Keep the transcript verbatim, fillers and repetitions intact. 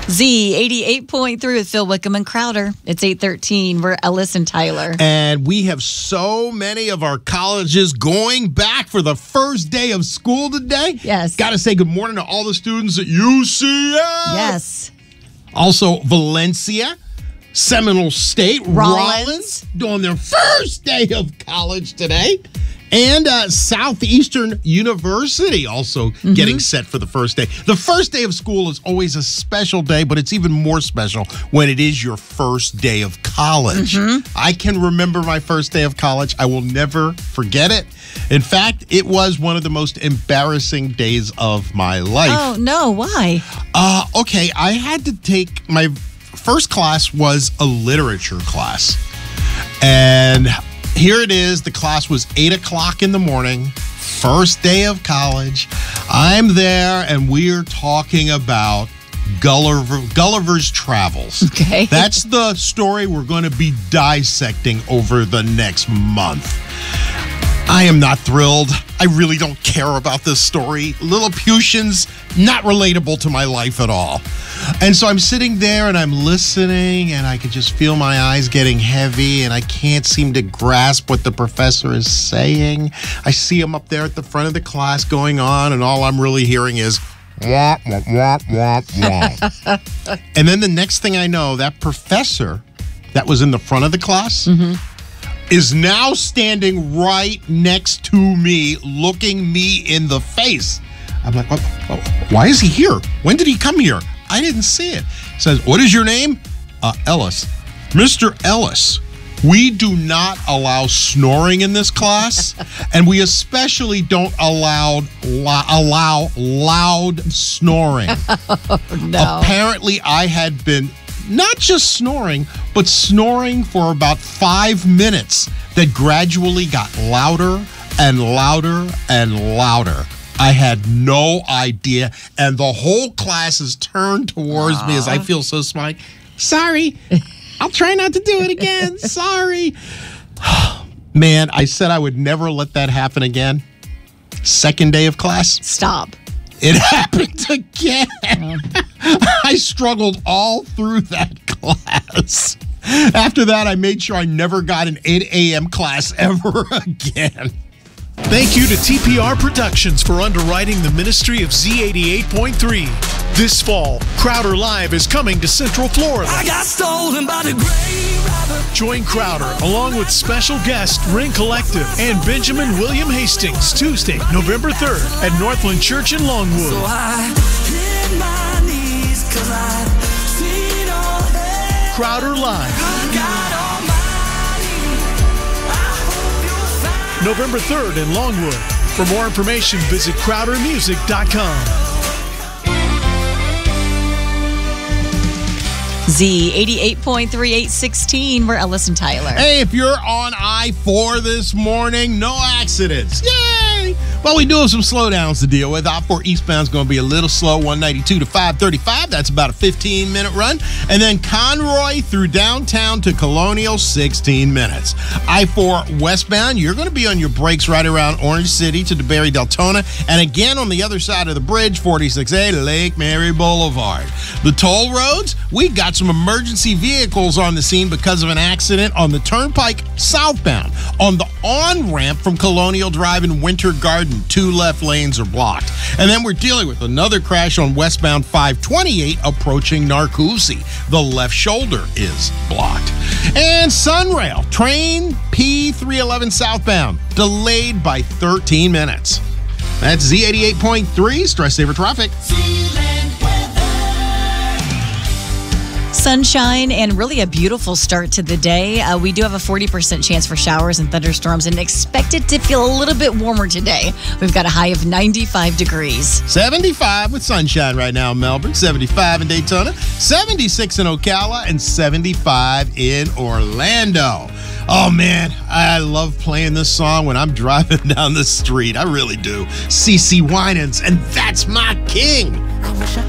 Z eighty-eight point three with Phil Wickham and Crowder. It's eight thirteen. We're Ellis and Tyler. And we have so many of our colleges going back for the first day of school today. Yes. Got to say good morning to all the students at U C F. Yes. Also, Valencia, Seminole State, Rollins. Rollins doing their first day of college today. And uh, Southeastern University also mm-hmm. getting set for the first day. The first day of school is always a special day, but it's even more special when it is your first day of college. Mm-hmm. I can remember my first day of college. I will never forget it. In fact, it was one of the most embarrassing days of my life. Oh, no. Why? Uh, okay, I had to take my first class was a literature class. And here it is. The class was eight o'clock in the morning, first day of college. I'm there, and we're talking about Gulliver, Gulliver's Travels. Okay. That's the story we're going to be dissecting over the next month. I am not thrilled. I really don't care about this story. Lilliputians, not relatable to my life at all. And so I'm sitting there and I'm listening, and I can just feel my eyes getting heavy, and I can't seem to grasp what the professor is saying. I see him up there at the front of the class going on, and all I'm really hearing is wah, wah, wah, wah, wah. And then the next thing I know, that professor that was in the front of the class mm-hmm. is now standing right next to me, looking me in the face. I'm like, oh, oh, why is he here? When did he come here? I didn't see it. He says, what is your name? Uh, Ellis. Mister Ellis, we do not allow snoring in this class, and we especially don't allow, lo- allow loud snoring. Oh, no. Apparently, I had been not just snoring, but snoring for about five minutes that gradually got louder and louder and louder. I had no idea, and the whole class is turned towards Aww. me as I feel so smart. Sorry, I'll try not to do it again. Sorry. Man, I said I would never let that happen again. Second day of class. Stop. It happened again. I struggled all through that class. After that, I made sure I never got an eight a.m. class ever again. Thank you to T P R Productions for underwriting the ministry of Z eighty-eight point three. This fall, Crowder Live is coming to Central Florida. I got stolen by the great robber. Join Crowder along with special guest Ring Collective and Benjamin William Hastings Tuesday, November third at Northland Church in Longwood. So I hit my knees 'cause I seen all hell. Crowder Live. November third in Longwood. For more information, visit crowder music dot com. Z eighty-eight point three, eight sixteen. We're Ellis and Tyler. Hey, if you're on I four this morning, no accidents. Yay! Well, we do have some slowdowns to deal with. I four eastbound is going to be a little slow, one ninety-two to five thirty-five. That's about a fifteen-minute run. And then Conroy through downtown to Colonial, sixteen minutes. I four westbound, you're going to be on your brakes right around Orange City to DeBerry Deltona. And again, on the other side of the bridge, forty-six A to Lake Mary Boulevard. The toll roads, we got some emergency vehicles on the scene because of an accident on the Turnpike southbound. On the on-ramp from Colonial Drive in Winter Garden, two left lanes are blocked. And then we're dealing with another crash on westbound five twenty-eight approaching Narcoossee. The left shoulder is blocked. And Sunrail, train P three eleven southbound, delayed by thirteen minutes. That's Z eighty-eight point three, Stress Saver Traffic. Sunshine and really a beautiful start to the day. Uh, we do have a forty percent chance for showers and thunderstorms and expect it to feel a little bit warmer today. We've got a high of ninety-five degrees. seventy-five with sunshine right now in Melbourne, seventy-five in Daytona, seventy-six in Ocala, and seventy-five in Orlando. Oh, man, I love playing this song when I'm driving down the street. I really do. CeCe Winans, and That's My King.